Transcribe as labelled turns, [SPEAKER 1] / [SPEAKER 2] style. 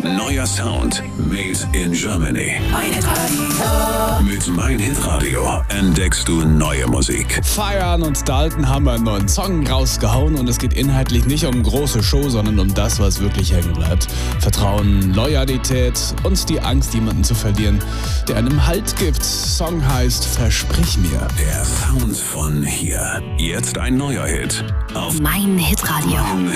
[SPEAKER 1] Neuer Sound. Made in Germany. Mit Mein Hitradio entdeckst du neue Musik.
[SPEAKER 2] Feiern und Dalton haben einen neuen Song rausgehauen und es geht inhaltlich nicht um große Show, sondern um das, was wirklich hängen bleibt. Vertrauen, Loyalität und die Angst, jemanden zu verlieren, der einem Halt gibt. Song heißt Versprich mir.
[SPEAKER 1] Der Sound von hier. Jetzt ein neuer Hit auf
[SPEAKER 3] Mein Hitradio.